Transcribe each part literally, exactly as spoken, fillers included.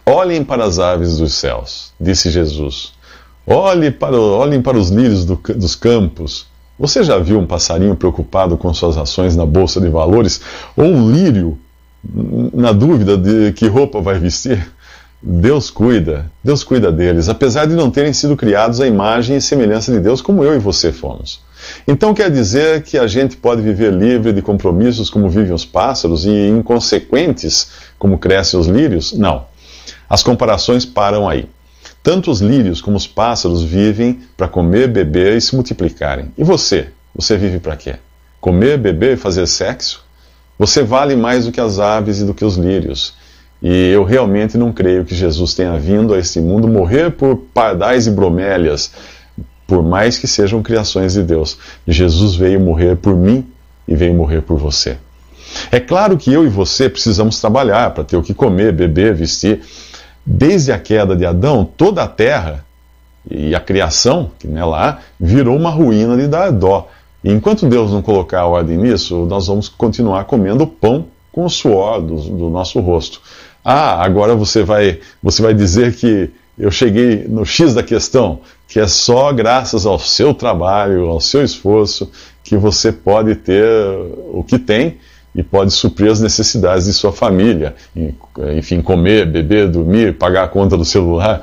Olhem para as aves dos céus, disse Jesus. Olhe para, olhem para os lírios do, dos campos. Você já viu um passarinho preocupado com suas ações na bolsa de valores? Ou um lírio na dúvida de que roupa vai vestir? Deus cuida, Deus cuida deles, apesar de não terem sido criados à imagem e semelhança de Deus, como eu e você fomos. Então quer dizer que a gente pode viver livre de compromissos como vivem os pássaros e inconsequentes como crescem os lírios? Não. As comparações param aí. Tanto os lírios como os pássaros vivem para comer, beber e se multiplicarem. E você? Você vive para quê? Comer, beber e fazer sexo? Você vale mais do que as aves e do que os lírios. E eu realmente não creio que Jesus tenha vindo a este mundo morrer por pardais e bromélias, por mais que sejam criações de Deus. Jesus veio morrer por mim e veio morrer por você. É claro que eu e você precisamos trabalhar para ter o que comer, beber, vestir. Desde a queda de Adão, toda a terra e a criação, que não é lá, virou uma ruína de dar dó. E enquanto Deus não colocar a ordem nisso, nós vamos continuar comendo pão com o suor do, do nosso rosto. Ah, agora você vai, você vai dizer que eu cheguei no X da questão, que é só graças ao seu trabalho, ao seu esforço, que você pode ter o que tem e pode suprir as necessidades de sua família. Enfim, comer, beber, dormir, pagar a conta do celular.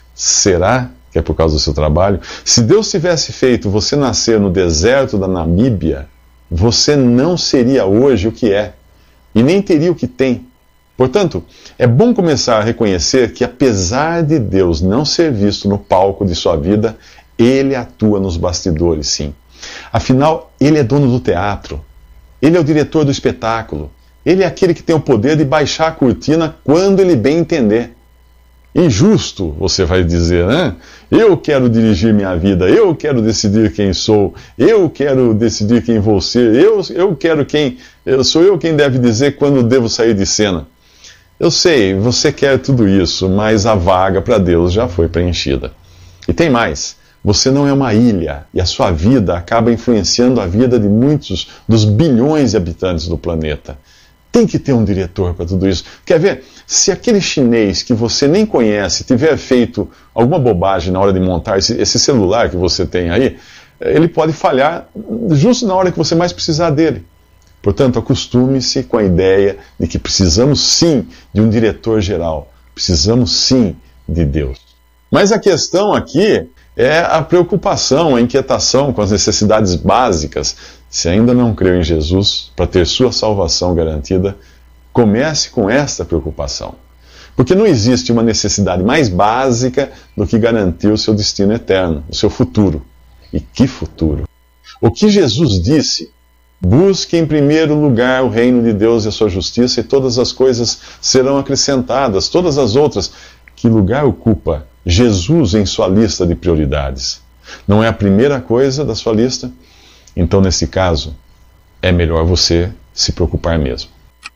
Será que é por causa do seu trabalho? Se Deus tivesse feito você nascer no deserto da Namíbia, você não seria hoje o que é, e nem teria o que tem. Portanto, é bom começar a reconhecer que, apesar de Deus não ser visto no palco de sua vida, Ele atua nos bastidores, sim. Afinal, Ele é dono do teatro. Ele é o diretor do espetáculo. Ele é aquele que tem o poder de baixar a cortina quando Ele bem entender. Injusto, você vai dizer, né? Eu quero dirigir minha vida, eu quero decidir quem sou, eu quero decidir quem vou ser, eu, eu quero quem... Eu, sou eu quem deve dizer quando devo sair de cena. Eu sei, você quer tudo isso, mas a vaga para Deus já foi preenchida. E tem mais, você não é uma ilha, e a sua vida acaba influenciando a vida de muitos dos bilhões de habitantes do planeta. Tem que ter um diretor para tudo isso. Quer ver? Se aquele chinês que você nem conhece tiver feito alguma bobagem na hora de montar esse, esse celular que você tem aí, ele pode falhar justo na hora que você mais precisar dele. Portanto, acostume-se com a ideia de que precisamos sim de um diretor geral. Precisamos sim de Deus. Mas a questão aqui é a preocupação, a inquietação com as necessidades básicas. Se ainda não creu em Jesus para ter sua salvação garantida, comece com esta preocupação. Porque não existe uma necessidade mais básica do que garantir o seu destino eterno, o seu futuro. E que futuro! O que Jesus disse: busque em primeiro lugar o reino de Deus e a sua justiça, e todas as coisas serão acrescentadas, todas as outras. Que lugar ocupa Jesus em sua lista de prioridades? Não é a primeira coisa da sua lista? Então, nesse caso, é melhor você se preocupar mesmo.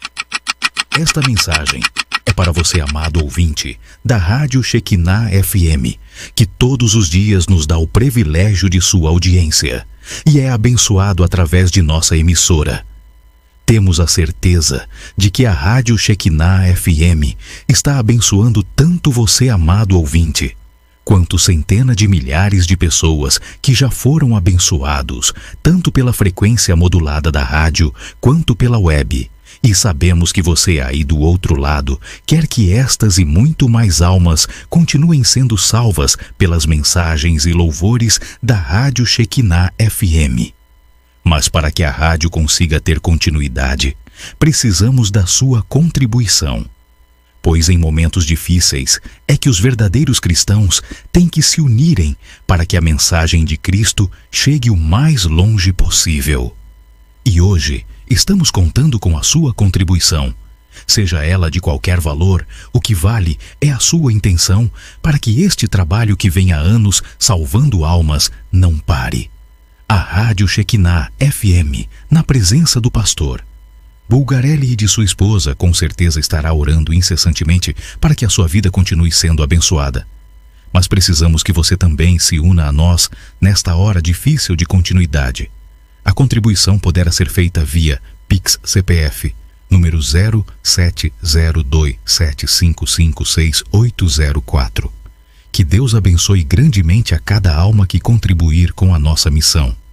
Esta mensagem é para você, amado ouvinte, da Rádio Shekinah F M, que todos os dias nos dá o privilégio de sua audiência e é abençoado através de nossa emissora. Temos a certeza de que a Rádio Shekinah F M está abençoando tanto você, amado ouvinte, quanto centenas de milhares de pessoas que já foram abençoados, tanto pela frequência modulada da rádio, quanto pela web. E sabemos que você aí do outro lado quer que estas e muito mais almas continuem sendo salvas pelas mensagens e louvores da Rádio Shekinah F M. Mas para que a rádio consiga ter continuidade, precisamos da sua contribuição. Pois em momentos difíceis é que os verdadeiros cristãos têm que se unirem para que a mensagem de Cristo chegue o mais longe possível. E hoje estamos contando com a sua contribuição. Seja ela de qualquer valor, o que vale é a sua intenção para que este trabalho que vem há anos salvando almas não pare. A Rádio Shekinah F M, na presença do pastor Bulgarelli e de sua esposa, com certeza estará orando incessantemente para que a sua vida continue sendo abençoada. Mas precisamos que você também se una a nós nesta hora difícil de continuidade. A contribuição poderá ser feita via Pix C P F número zero sete zero dois sete cinco cinco seis oito zero quatro. Que Deus abençoe grandemente a cada alma que contribuir com a nossa missão.